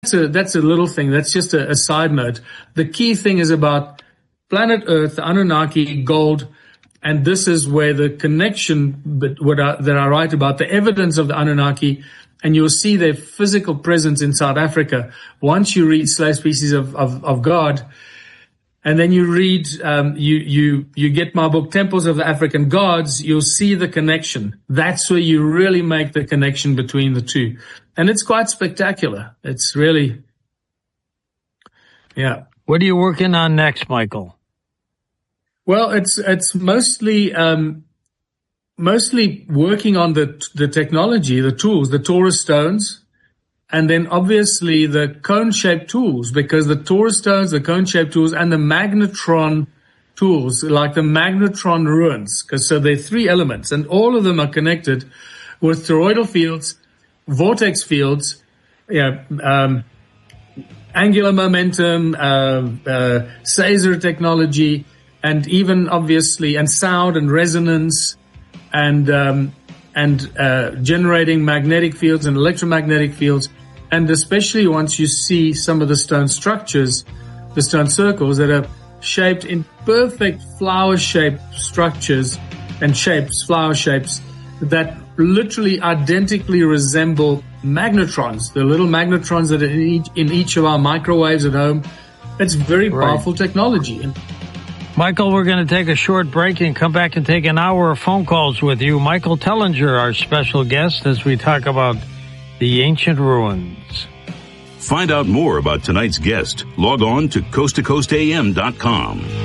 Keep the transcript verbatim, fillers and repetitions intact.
that's a, that's a little thing. That's just a, a side note. The key thing is about planet Earth, the Anunnaki, gold, and this is where the connection but what I, that I write about, the evidence of the Anunnaki, and you'll see their physical presence in South Africa. Once you read Slave Species of, of, of God, and then you read, um, you, you, you get my book, Temples of the African Gods, you'll see the connection. That's where you really make the connection between the two. And it's quite spectacular. It's really, yeah. What are you working on next, Michael? Well, it's, it's mostly, um, mostly working on the, the technology, the tools, the Taurus stones. And then obviously the cone-shaped tools, because the Taurus stones, the cone-shaped tools, and the magnetron tools, like the magnetron ruins, because so there are three elements, and all of them are connected with toroidal fields, vortex fields, yeah, um, angular momentum, uh, uh, Sazer technology, and even obviously, and sound and resonance, and um, and uh, generating magnetic fields and electromagnetic fields. And especially once you see some of the stone structures, the stone circles that are shaped in perfect flower-shaped structures and shapes, flower shapes, that literally identically resemble magnetrons, the little magnetrons that are in each, in each of our microwaves at home. It's very powerful right. technology. Michael, we're going to take a short break and come back and take an hour of phone calls with you. Michael Tellinger, our special guest, as we talk about the ancient ruins. Find out more about tonight's guest. Log on to coast to coast a m dot com.